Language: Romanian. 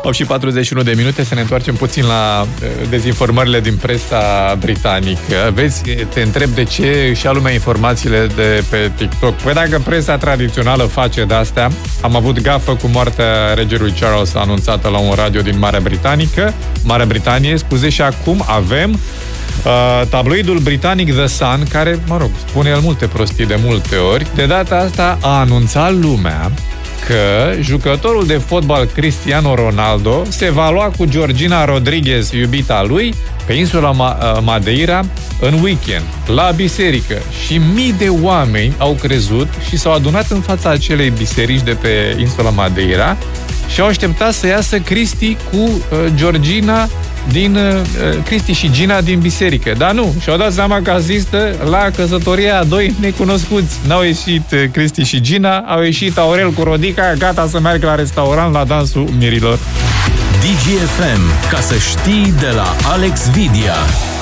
8:41 să ne întoarcem puțin la dezinformările din presa britanică. Vezi, te întreb de ce își ia lumea informațiile de pe TikTok. Păi dacă presa tradițională face de-astea, am avut gafă cu moartea regelui Charles anunțată la un radio din Marea Britanie, și acum avem tabloidul britanic The Sun, care, spune el multe prostii de multe ori, de data asta a anunțat lumea că jucătorul de fotbal Cristiano Ronaldo se va lua cu Georgina Rodriguez, iubita lui, pe insula Madeira în weekend, la biserică. Și mii de oameni au crezut și s-au adunat în fața acelei biserici de pe insula Madeira și au așteptat să iasă Cristi cu Georgina Cristi și Gina din biserică. Dar nu, și-au dat seama că asistă la căsătoria a doi necunoscuți. N-au ieșit Cristi și Gina, au ieșit Aurel cu Rodica, gata să meargă la restaurant la dansul mirilor. DGFM, ca să știi, de la Alex Vidia.